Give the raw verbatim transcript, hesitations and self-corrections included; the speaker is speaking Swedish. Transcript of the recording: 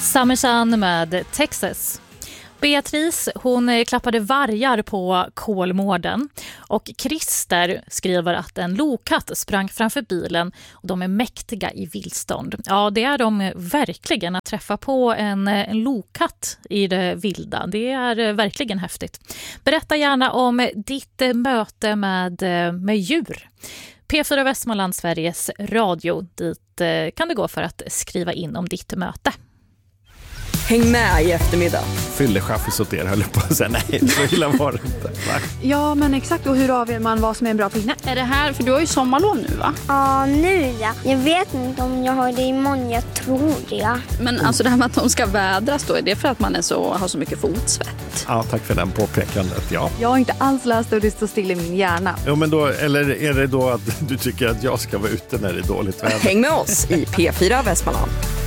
Summersun med Texas. Beatrice, hon klappade vargar på Kolmården och Christer skriver att en lokatt sprang framför bilen och de är mäktiga i vildstånd. Ja, det är de verkligen, att träffa på en, en lokatt i det vilda. Det är verkligen häftigt. Berätta gärna om ditt möte med, med djur. P fyra Västmanland, Sveriges Radio, dit kan du gå för att skriva in om ditt möte. Häng med i eftermiddag. Fyllechaffis åt er, höll jag på att säga. Nej, så illa var det inte. Nej. Ja, men exakt. Och hur avgör man vad som är en bra pinne? Är det här, för du har ju sommarlov nu, va? Ja, nu ja. Jag vet inte om jag har det imorgon, jag tror det. Men alltså det här med att de ska vädras då, är det för att man är så, har så mycket fotsvett? Ja, tack för den påpekandet, ja. Jag har inte alls läst och det står still i min hjärna. Jo, men då, eller är det då att du tycker att jag ska vara ute när det är dåligt väder? Häng med oss i P fyra Västmanland.